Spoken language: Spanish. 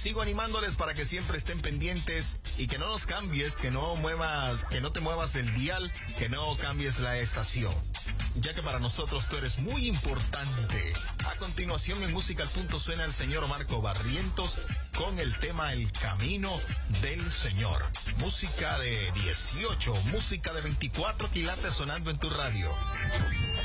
sigo animándoles para que siempre estén pendientes y que no nos cambies, que no te muevas del dial, que no cambies la estación, ya que para nosotros tú eres muy importante. A continuación en Música al Punto suena el señor Marco Barrientos con el tema El Camino del Señor. Música de 18, música de 24 quilates sonando en tu radio.